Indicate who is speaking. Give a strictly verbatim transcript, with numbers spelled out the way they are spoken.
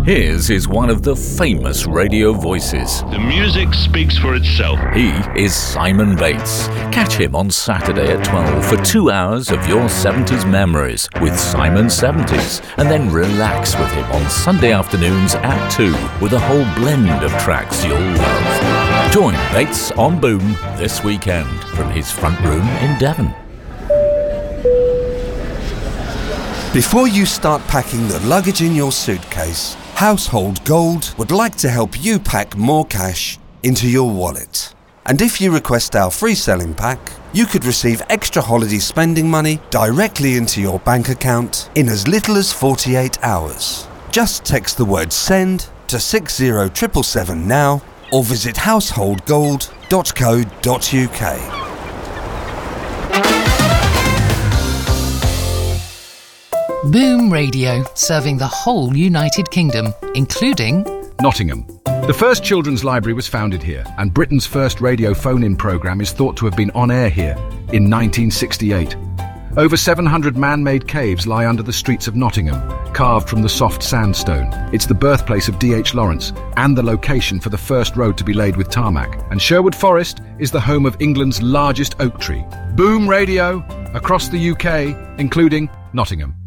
Speaker 1: His is one of the famous radio voices.
Speaker 2: The music speaks for itself.
Speaker 1: He is Simon Bates. Catch him on Saturday at twelve for two hours of your seventies memories with Simon seventies, and then relax with him on Sunday afternoons at two with a whole blend of tracks you'll love. Join Bates on Boom this weekend from his front room in Devon.
Speaker 3: Before you start packing the luggage in your suitcase, Household Gold would like to help you pack more cash into your wallet. And if you request our free selling pack, you could receive extra holiday spending money directly into your bank account in as little as forty-eight hours. Just text the word SEND to six zero seven seven seven now or visit household gold dot co dot uk.
Speaker 4: Boom Radio, serving the whole United Kingdom, including
Speaker 5: Nottingham. The first children's library was founded here, and Britain's first radio phone-in programme is thought to have been on air here in nineteen sixty-eight. Over seven hundred man-made caves lie under the streets of Nottingham, carved from the soft sandstone. It's the birthplace of D H Lawrence and the location for the first road to be laid with tarmac. And Sherwood Forest is the home of England's largest oak tree. Boom Radio, across the U K, including Nottingham.